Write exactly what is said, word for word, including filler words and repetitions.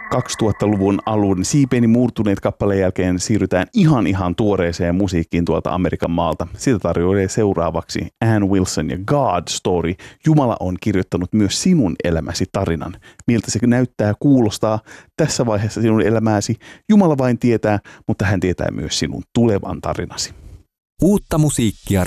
kaksituhattaluvun alun siipeeni murtuneet kappaleen jälkeen siirrytään ihan ihan tuoreeseen musiikkiin tuolta Amerikan maalta. Siitä tarjoilee seuraavaksi Ann Wilson ja God Story. Jumala on kirjoittanut myös sinun elämäsi tarinan. Miltä se näyttää, kuulostaa tässä vaiheessa sinun elämääsi? Jumala vain tietää, mutta hän tietää myös sinun tulevan tarinasi. Uutta musiikkia